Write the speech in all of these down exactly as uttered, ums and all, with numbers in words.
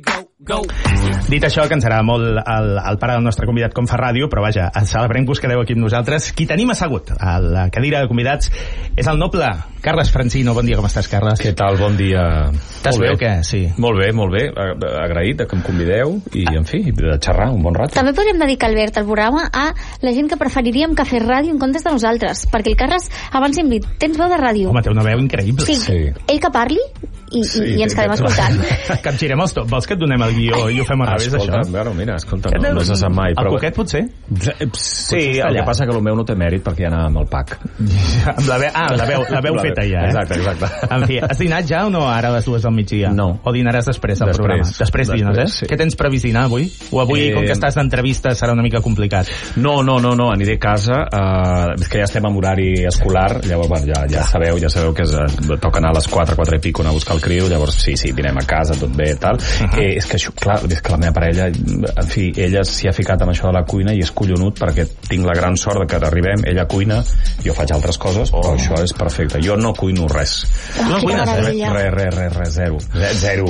Go. Dit això, que ens agrada molt el, el pare del nostre convidat com fa ràdio, però vaja, celebrem que us quedeu aquí amb nosaltres. Qui tenim assegut a la cadira de convidats és el noble Carles Francino. Bon dia, com estàs, Carles? Què tal? Bon dia. T'has bé o què? Sí. Molt bé, molt bé. Agraït que em convideu i, en fi, de xerrar un bon rato. També podríem dedicar, Albert, el programa a la gent que preferiríem que fes ràdio en comptes de nosaltres, perquè el Carles abans hem dit, tens veu de ràdio. Home, té una veu increïble. Sí, sí. Ell que parli i, sí, i, i ens quedem escoltant. Capgirem els tot. Vols que et donem el guió i ho fem al revés, escolta, això? Bueno, mira, escolta, no, no se sap mai. El però... coquet, potser? Sí, el que passa que el meu no té mèrit perquè ja anava amb el pack. Amb la veu, ah, la veu, la veu feta ja, eh? Exacte, exacte. En fi, has dinat ja o no ara a les dues del migdia? No. O dinaràs després del després, programa? Després, després dines, eh? Sí. Què tens previst dinar avui? O avui, eh... com que estàs d'entrevista, serà una mica complicat? No, no, no, no, aniré a casa. Uh, és que ja estem en horari escolar, llavors, bueno, ja, ja sabeu, ja sabeu que és, uh, toca anar a les quatre, quatre i pico, anar a buscar el criu, llavors sí, sí, dinem a casa, tot bé, tal. Uh -huh. eh, és que això, clar, és que la meva parella, en fi, ella s'hi ha ficat amb això de la cuina i és collonut perquè tinc la gran sort de que arribem, ella cuina, jo faig altres coses, però oh. això és perfecte. Jo no cuino res. Oh, no cuines res, res, res, res, res, zero. Zero.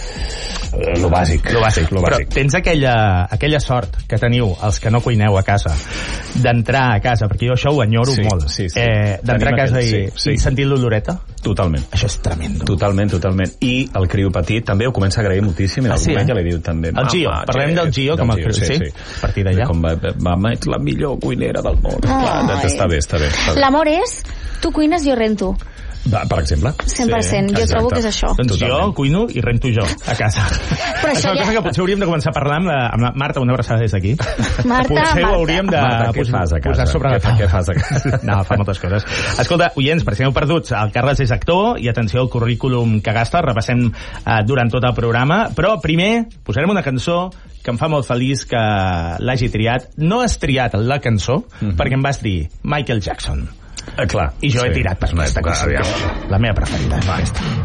Lo bàsic. Lo bàsic. Lo bàsic. Però tens aquella, aquella sort que teniu, els que no cuineu a casa, d'entrar a casa, perquè jo això ho enyoro sí, molt, sí, sí. eh, d'entrar a casa aquest, i, sí, sí. i sentir l'oloreta? Totalment. Això és tremendo. Totalment, totalment. I el criu petit també ho comença a agrair moltíssim i ah, sí, eh? ja li diu també. El Gio, parlem del Gio com el criu, sí? sí. sí. A partir d'allà. Com va, mama, ets la millor cuinera del món. Clar, està bé, està bé. Està bé. L'amor és, tu cuines, jo rento. Va, per exemple. cent per cent, sí, jo trobo que és això. Doncs totalment. Jo cuino i rento jo, a casa. Però això, això ja... que potser hauríem de començar a parlar amb la, amb la Marta, una abraçada des d'aquí. Marta, potser Marta. ho hauríem de Marta, què posar, fas a casa? posar sobre la taula. Què fas a casa? No, fa moltes coses. Escolta, oients, per si aneu perduts, el Carles és actor i atenció al currículum que gasta, el repassem eh, durant tot el programa, però primer posarem una cançó que em fa molt feliç que l'hagi triat. No has triat la cançó, mm-hmm. perquè em vas dir Michael Jackson. Eh, clar. I jo sí, he tirat per aquesta cançó. La meva preferida és aquesta.